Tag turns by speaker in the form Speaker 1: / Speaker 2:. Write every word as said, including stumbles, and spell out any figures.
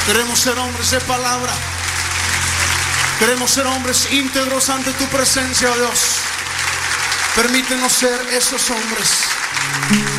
Speaker 1: Queremos ser hombres de palabra. Queremos ser hombres íntegros ante tu presencia, oh Dios. Permítenos ser esos hombres.